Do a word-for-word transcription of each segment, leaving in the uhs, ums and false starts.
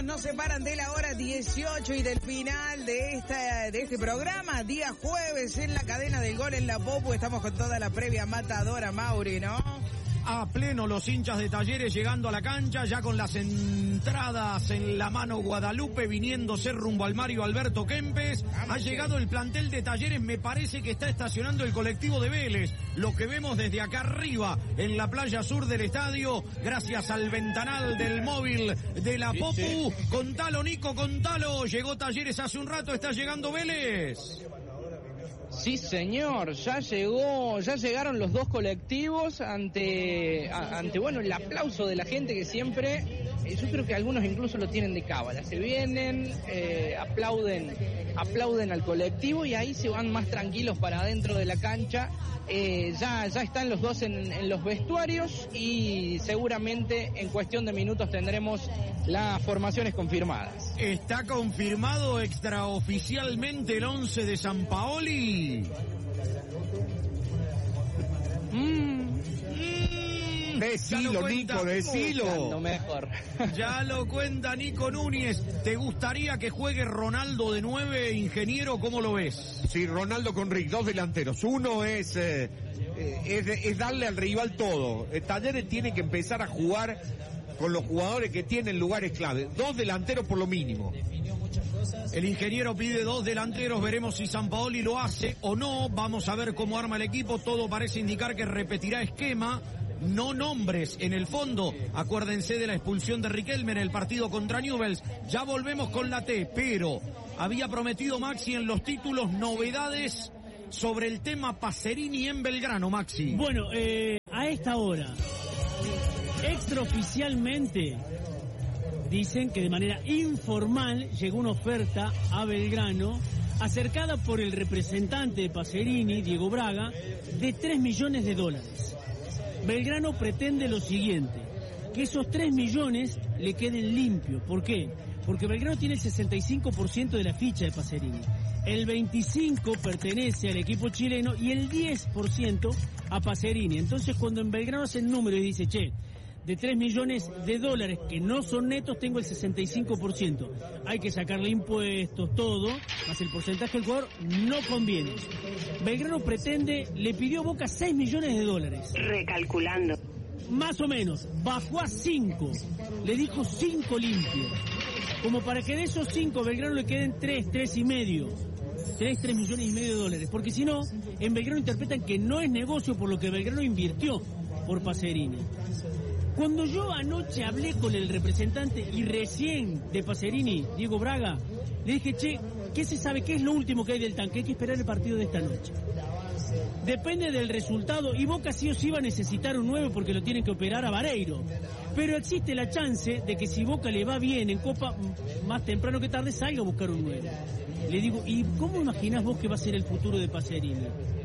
nos separan de la hora dieciocho y del final de esta de este programa, día jueves en la cadena del gol en la Popu. Estamos con toda la previa matadora, Mauri, ¿no? A pleno los hinchas de Talleres llegando a la cancha, ya con las entradas en la mano Guadalupe, viniéndose rumbo al Mario Alberto Kempes. Ha llegado el plantel de Talleres, me parece que está estacionando el colectivo de Vélez. Lo que vemos desde acá arriba, en la playa sur del estadio, gracias al ventanal del móvil de la Popu. Contalo, Nico, contalo. Llegó Talleres hace un rato, está llegando Vélez. Sí, señor, ya llegó, ya llegaron los dos colectivos ante, a, ante bueno, el aplauso de la gente que siempre, eh, yo creo que algunos incluso lo tienen de cábala, se vienen, eh, aplauden, aplauden al colectivo y ahí se van más tranquilos para adentro de la cancha. Eh, ya, ya están los dos en, en los vestuarios y seguramente en cuestión de minutos tendremos las formaciones confirmadas. ¿Está confirmado extraoficialmente el once de Sampaoli? Mm. Mm, decilo, Nico, decilo. Mejor. Ya lo cuenta Nico Núñez. ¿Te gustaría que juegue Ronaldo de nueve, ingeniero? ¿Cómo lo ves? Sí, Ronaldo con Rick, dos delanteros. Uno es, eh, es, es darle al rival todo. El Talleres tiene que empezar a jugar con los jugadores que tienen lugares clave. Dos delanteros por lo mínimo. El ingeniero pide dos delanteros, veremos si Sampaoli lo hace o no. Vamos a ver cómo arma el equipo. Todo parece indicar que repetirá esquema. No nombres en el fondo. Acuérdense de la expulsión de Riquelme en el partido contra Newell's. Ya volvemos con la T, pero había prometido Maxi en los títulos novedades sobre el tema Pacerini en Belgrano, Maxi. Bueno, eh, a esta hora, extraoficialmente, dicen que de manera informal llegó una oferta a Belgrano acercada por el representante de Pacerini, Diego Braga, de tres millones de dólares. Belgrano pretende lo siguiente, que esos tres millones le queden limpios. ¿Por qué? Porque Belgrano tiene el sesenta y cinco por ciento de la ficha de Pacerini. El veinticinco por ciento pertenece al equipo chileno y el diez por ciento a Pacerini. Entonces cuando en Belgrano hace el número y dice, che, de tres millones de dólares que no son netos tengo el sesenta y cinco por ciento. Hay que sacarle impuestos, todo, más el porcentaje del jugador, no conviene. Belgrano pretende, le pidió a Boca seis millones de dólares. Recalculando. Más o menos, bajó a cinco. Le dijo cinco limpios. Como para que de esos cinco Belgrano le queden tres, tres y medio. Tres, tres millones y medio de dólares. Porque si no, en Belgrano interpretan que no es negocio por lo que Belgrano invirtió por Pacerini. Cuando yo anoche hablé con el representante y recién de Pacerini, Diego Braga, le dije, che, ¿qué se sabe? ¿Qué es lo último que hay del tanque? Hay que esperar el partido de esta noche. Depende del resultado y Boca sí o sí va a necesitar un nueve porque lo tienen que operar a Vareiro. Pero existe la chance de que si Boca le va bien en Copa, más temprano que tarde salga a buscar un nueve. Le digo, ¿y cómo imaginás vos que va a ser el futuro de Pacerini?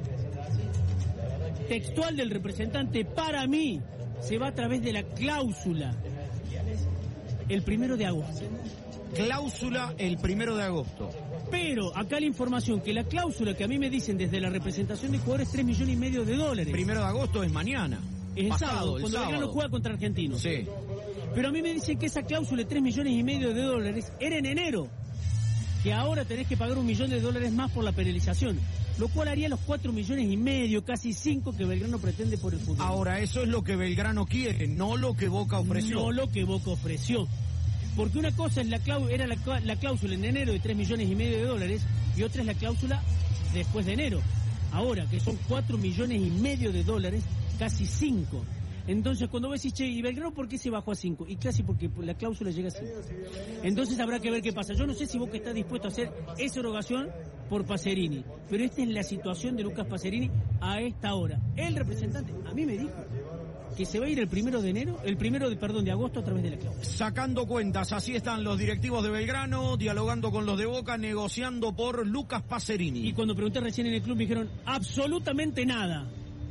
Textual del representante, para mí, se va a través de la cláusula el primero de agosto. Cláusula el primero de agosto. Pero acá la información, que la cláusula que a mí me dicen desde la representación de jugadores, tres millones y medio de dólares. Primero de agosto es mañana. Es el Pasado, sábado, el cuando sábado. Belgrano juega contra Argentinos. Sí. Pero a mí me dicen que esa cláusula de tres millones y medio de dólares era en enero. Que ahora tenés que pagar un millón de dólares más por la penalización. Lo cual haría los cuatro millones y medio, casi cinco que Belgrano pretende por el fútbol. Ahora, eso es lo que Belgrano quiere, no lo que Boca ofreció. No lo que Boca ofreció. Porque una cosa es la cláusula, era la, la cláusula en enero de tres millones y medio de dólares y otra es la cláusula después de enero. Ahora, que son cuatro millones y medio de dólares, casi cinco. Entonces, cuando vos decís, che, ¿y Belgrano por qué se bajó a cinco? Y casi porque la cláusula llega a cinco. Entonces habrá que ver qué pasa. Yo no sé si Boca está dispuesto a hacer esa erogación por Pacerini, pero esta es la situación de Lucas Pacerini a esta hora. El representante a mí me dijo que se va a ir el primero de enero, el primero de, perdón, de agosto a través de la cláusula. Sacando cuentas, así están los directivos de Belgrano, dialogando con los de Boca, negociando por Lucas Pacerini. Y cuando pregunté recién en el club me dijeron absolutamente nada.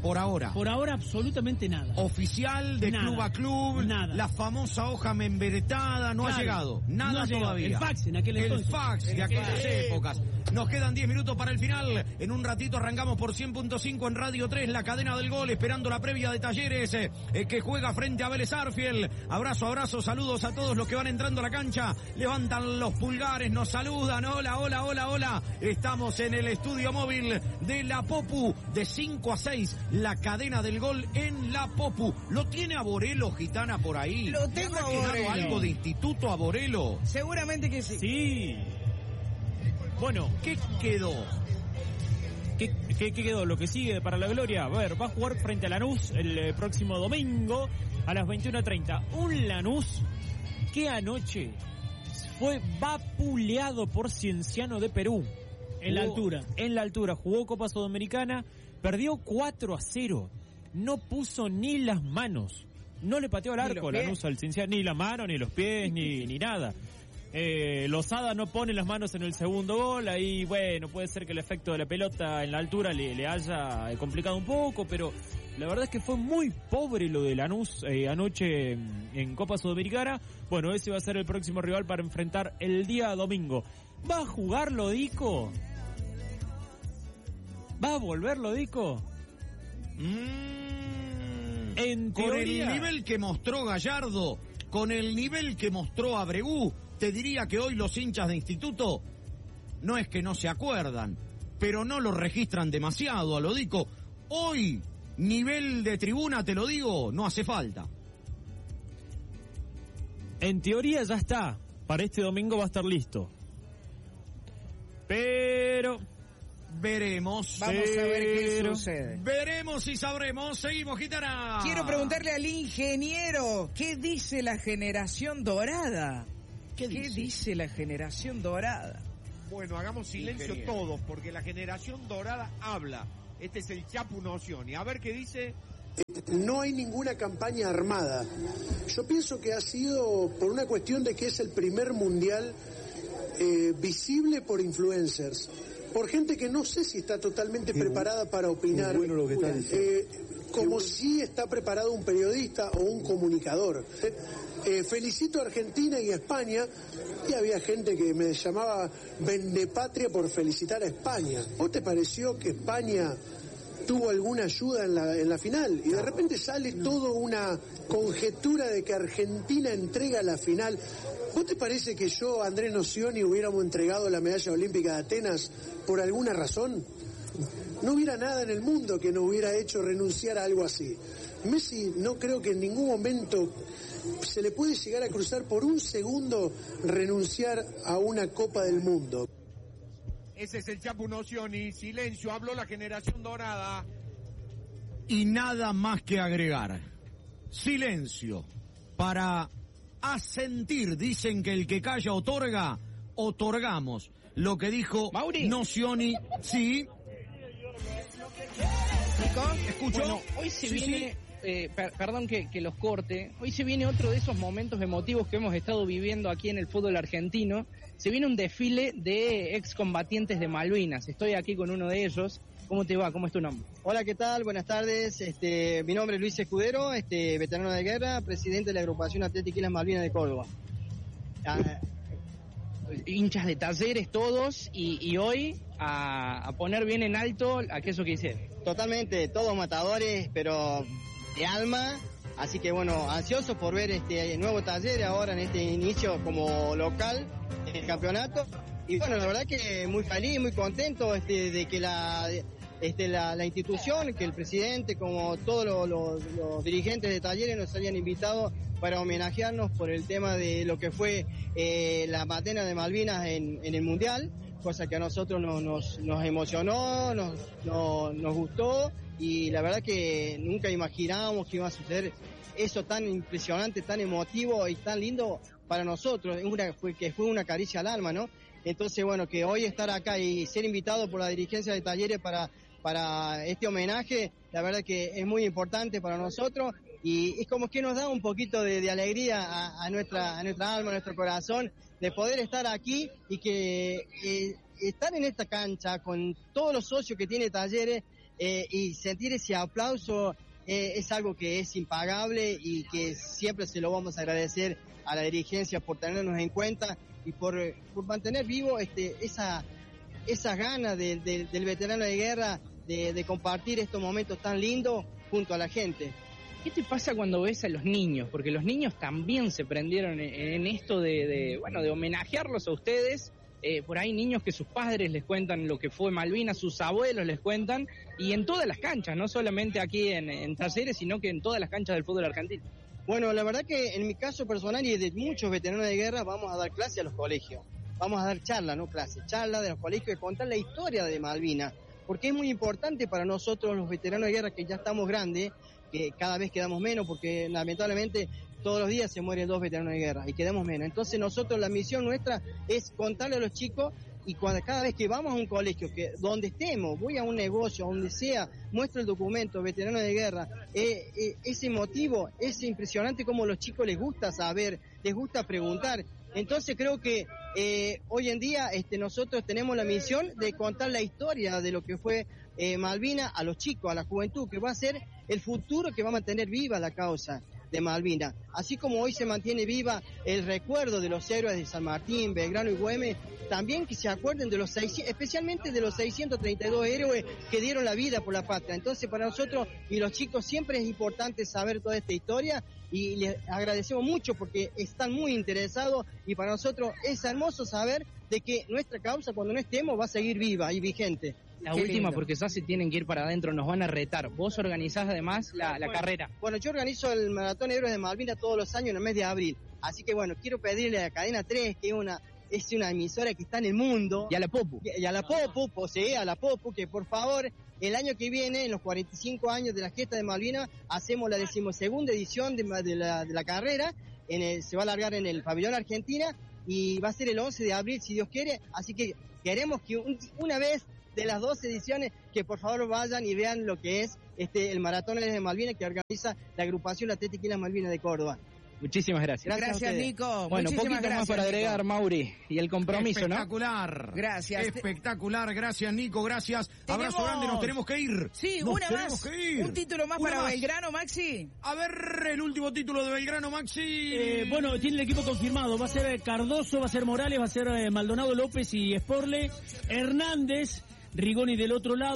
Por ahora. Por ahora absolutamente nada. Oficial, de nada, club a club, nada. La famosa hoja membretada, no claro, ha llegado. Nada no ha llegado. todavía. El fax en aquel entonces. El fax de aquellas épocas. Nos quedan diez minutos para el final. En un ratito arrancamos por cien punto cinco en Radio tres, la cadena del gol, esperando la previa de Talleres, eh, que juega frente a Vélez Arfiel. Abrazo, abrazo, saludos a todos los que van entrando a la cancha. Levantan los pulgares, nos saludan. Hola, hola, hola, hola. Estamos en el estudio móvil de La Popu, de cinco a seis, la cadena del gol en La Popu. ¿Lo tiene a Borelo, Gitana, por ahí? Lo tengo a Borelo. ¿Algo de instituto a Borelo? Seguramente que sí. Sí. Bueno, ¿qué quedó? ¿Qué, qué, ¿Qué quedó? Lo que sigue para la gloria. A ver, va a jugar frente a Lanús el eh, próximo domingo a las veintiuna treinta. Un Lanús que anoche fue vapuleado por Cienciano de Perú. En la altura. En la altura. Jugó Copa Sudamericana, perdió cuatro a cero. No puso ni las manos. No le pateó al arco Lanús al Cienciano. Ni las manos, ni los pies, ni, ni nada. Eh, Lozada no pone las manos en el segundo gol, ahí bueno, puede ser que el efecto de la pelota en la altura le, le haya complicado un poco, pero la verdad es que fue muy pobre lo de Lanús eh, anoche en, en Copa Sudamericana. Bueno, ese va a ser el próximo rival para enfrentar el día domingo. ¿Va a jugar Lodico? ¿Va a volver Lodico? Mm, en con teoría, el nivel que mostró Gallardo, con el nivel que mostró Abregu, te diría que hoy los hinchas de instituto no es que no se acuerdan, pero no lo registran demasiado a Lodico. Hoy, nivel de tribuna, te lo digo, no hace falta. En teoría ya está. Para este domingo va a estar listo. Pero veremos. Vamos a ver qué sucede. Veremos y sabremos. Seguimos, Gitana. Quiero preguntarle al ingeniero, ¿qué dice la generación dorada? ¿Qué dice? ¿Qué dice la generación dorada? Bueno, hagamos silencio todos, porque la generación dorada habla. Este es el Chapu Nocioni. A ver qué dice. No hay ninguna campaña armada. Yo pienso que ha sido por una cuestión de que es el primer mundial eh, visible por influencers, por gente que no sé si está totalmente qué preparada para opinar, bueno lo que está eh, como si está preparado un periodista o un comunicador. Eh, felicito a Argentina y a España, y había gente que me llamaba vendepatria por felicitar a España. ¿Vos te pareció que España tuvo alguna ayuda en la, en la final? Y de repente sale toda una conjetura de que Argentina entrega la final. ¿Vos te parece que yo, Andrés Nocioni, hubiéramos entregado la medalla olímpica de Atenas por alguna razón? No hubiera nada en el mundo que nos hubiera hecho renunciar a algo así. Messi no creo que en ningún momento se le puede llegar a cruzar por un segundo renunciar a una Copa del Mundo. Ese es el Chapu Nocioni. Silencio, habló la generación dorada. Y nada más que agregar. Silencio. Para asentir, dicen que el que calla otorga, otorgamos. Lo que dijo Mauri Nocioni, sí. ¿Escucho? Bueno, hoy se sí, viene... Sí. Eh, per, perdón que, que los corte, hoy se viene otro de esos momentos emotivos que hemos estado viviendo aquí en el fútbol argentino. Se viene un desfile de excombatientes de Malvinas. Estoy aquí con uno de ellos. ¿Cómo te va? ¿Cómo es tu nombre? Hola, ¿qué tal? Buenas tardes. Este, mi nombre es Luis Escudero, este, veterano de guerra, presidente de la agrupación Atlética Islas Malvinas de Córdoba. Ah, hinchas de Talleres todos y, y hoy a, a poner bien en alto aquello que hicieron. Totalmente, todos matadores, pero de alma, así que bueno, ansioso por ver este nuevo Talleres ahora en este inicio como local en el campeonato, y bueno, la verdad que muy feliz, muy contento este, de que la, este, la, la institución, que el presidente, como todos los, los, los dirigentes de Talleres nos hayan invitado para homenajearnos por el tema de lo que fue eh, la patena de Malvinas en, en el Mundial, cosa que a nosotros nos, nos, nos emocionó, nos, nos, nos gustó, y la verdad que nunca imaginábamos que iba a suceder eso tan impresionante, tan emotivo y tan lindo para nosotros, una, fue, que fue una caricia al alma, ¿no? Entonces, bueno, que hoy estar acá y ser invitado por la dirigencia de Talleres para, para este homenaje, la verdad que es muy importante para nosotros, y es como que nos da un poquito de, de alegría a, a, nuestra, a nuestra alma, a nuestro corazón, de poder estar aquí y que eh, estar en esta cancha con todos los socios que tiene Talleres, eh, y sentir ese aplauso eh, es algo que es impagable y que siempre se lo vamos a agradecer a la dirigencia por tenernos en cuenta y por, por mantener vivo este, esa, esas ganas de, de, del veterano de guerra de, de compartir estos momentos tan lindos junto a la gente. ¿Qué te pasa cuando ves a los niños? Porque los niños también se prendieron en, en esto de, de, bueno, de homenajearlos a ustedes. Eh, por ahí niños que sus padres les cuentan lo que fue Malvinas, sus abuelos les cuentan, y en todas las canchas, no solamente aquí en, en Talleres, sino que en todas las canchas del fútbol argentino. Bueno, la verdad que en mi caso personal y de muchos veteranos de guerra vamos a dar clase a los colegios. Vamos a dar charla, no clase, charla de los colegios y contar la historia de Malvinas. Porque es muy importante para nosotros los veteranos de guerra que ya estamos grandes, que cada vez quedamos menos porque lamentablemente todos los días se mueren dos veteranos de guerra y quedamos menos. Entonces nosotros la misión nuestra es contarle a los chicos y cuando cada vez que vamos a un colegio, que donde estemos, voy a un negocio, a donde sea, muestro el documento veterano de guerra, eh, eh, ese motivo es impresionante como a los chicos les gusta saber, les gusta preguntar. Entonces creo que eh, hoy en día este, nosotros tenemos la misión de contar la historia de lo que fue eh, Malvinas a los chicos, a la juventud, que va a ser el futuro que va a mantener viva la causa de Malvinas. Así como hoy se mantiene viva el recuerdo de los héroes de San Martín, Belgrano y Güemes, también que se acuerden de los seiscientos, especialmente de los seiscientos treinta y dos héroes que dieron la vida por la patria. Entonces para nosotros y los chicos siempre es importante saber toda esta historia y les agradecemos mucho porque están muy interesados y para nosotros es hermoso saber de que nuestra causa cuando no estemos va a seguir viva y vigente. La Qué última, lindo. porque ya se tienen que ir para adentro, nos van a retar. Vos organizás además la, la bueno, carrera. Bueno, yo organizo el Maratón Héroes de Malvinas todos los años en el mes de abril. Así que bueno, quiero pedirle a Cadena tres, que es una, es una emisora que está en el mundo. Y a la Popu. Y, y a la Popu, posee a la Popu, que por favor, el año que viene, en los cuarenta y cinco años de la gesta de Malvinas, hacemos la decimosegunda edición de, de, la, de la carrera. En el, se va a alargar en el pabellón Argentina y va a ser el once de abril, si Dios quiere. Así que queremos que un, una vez de las dos ediciones, que por favor vayan y vean lo que es este el Maratón de Malvinas que organiza la agrupación Atlética y las Malvinas de Córdoba. Muchísimas gracias. Gracias, Gracias, Nico. Bueno, Muchísimas poquito gracias, más para Nico. agregar, Mauri, y el compromiso, ¿no? Espectacular. Gracias. Espectacular, gracias Nico, gracias. Tenemos- Abrazo grande, nos tenemos que ir. Sí, Nos una tenemos más. que ir. Un título más Una para más. Belgrano, Maxi. A ver, el último título de Belgrano, Maxi. Eh, bueno, tiene el equipo confirmado. Va a ser Cardoso, va a ser Morales, va a ser eh, Maldonado López y Sporle. Hernández, Rigoni del otro lado.